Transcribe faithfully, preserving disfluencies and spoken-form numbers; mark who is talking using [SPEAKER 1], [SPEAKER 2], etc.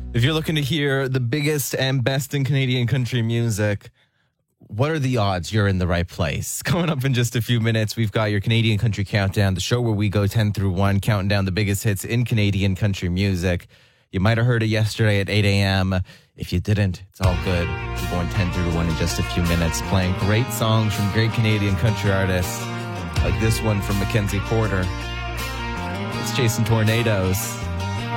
[SPEAKER 1] If you're looking to hear the biggest and best in Canadian country music, what are the odds you're in the right place? Coming up in just a few minutes, we've got your Canadian Country Countdown, the show where we go ten through one, counting down the biggest hits in Canadian country music. You might have heard it yesterday at eight a.m. If you didn't, it's all good. We're going ten through one in just a few minutes, playing great songs from great Canadian country artists, like this one from Mackenzie Porter. It's Chasing Tornadoes.